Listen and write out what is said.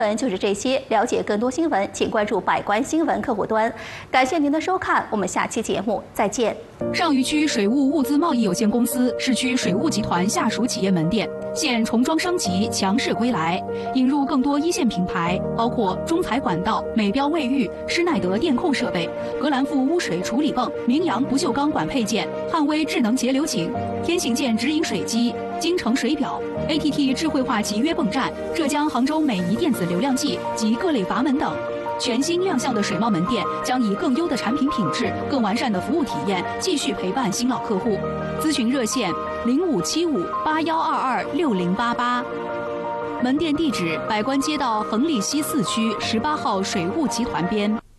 就是这些，了解更多新闻，请关注百官新闻客户端。感谢您的收看，我们下期节目再见。 上虞区水务物资贸易有限公司市区水务集团下属企业门店现重装升级，强势归来，引入更多一线品牌，包括中材管道、美标卫浴、施耐德电控设备、格兰富污水处理泵、明阳不锈钢管配件、汉威智能节流井、天行健直饮水机、京城水表、ATT 智慧化集约泵站、浙江杭州美仪电子流量计及各类阀门等。全新亮相的水贸门店将以更优的产品品质、更完善的服务体验，继续陪伴新老客户。咨询热线057581226088。门店地址：百官街道恒利西4区18号水务集团边。